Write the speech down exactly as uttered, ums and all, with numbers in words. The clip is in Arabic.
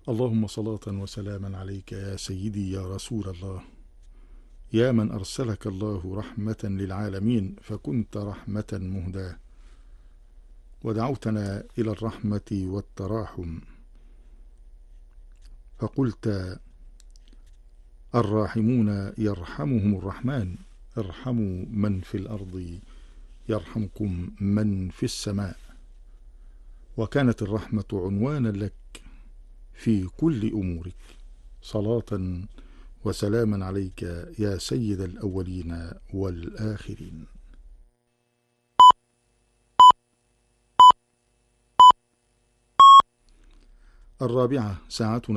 اللهم صلاة وسلاما عليك يا سيدي يا رسول الله، يا من أرسلك الله رحمة للعالمين فكنت رحمة مهداة، ودعوتنا إلى الرحمة والتراحم فقلت: الراحمون يرحمهم الرحمن، ارحموا من في الأرض يرحمكم من في السماء. وكانت الرحمة عنوانا لك في كل أمورك. صلاة وسلاما عليك يا سيد الأولين والآخرين. الرابعة ساعتنا